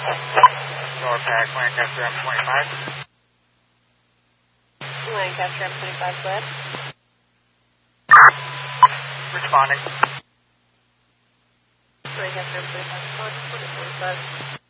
Norpac, Lancaster M25. Lancaster M25, go ahead. Responding. Lancaster M25, 145.